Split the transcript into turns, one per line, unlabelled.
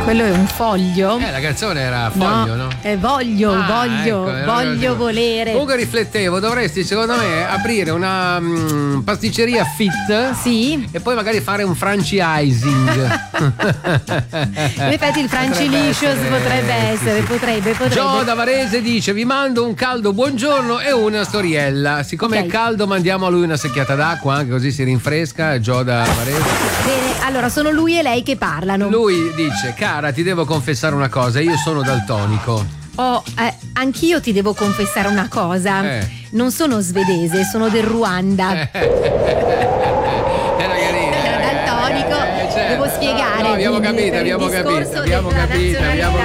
Quello è un foglio.
La canzone era Foglio, no?
È voglio
Ecco,
volere.
Comunque riflettevo, dovresti secondo me aprire una pasticceria fit.
Sì.
E poi magari fare un franchising.
In effetti il Francilicious potrebbe essere.
Gio da Varese dice: vi mando un caldo buongiorno e una storiella. Siccome è caldo mandiamo a lui una secchiata d'acqua, anche così si rinfresca. Gio da Varese.
Bene, allora sono lui e lei che parlano.
Lui dice: cara, ti devo confessare una cosa, io sono daltonico.
Anch'io ti devo confessare una cosa. Non sono svedese, sono del Ruanda.
Era
daltonico. Devo spiegare.
No, abbiamo capito.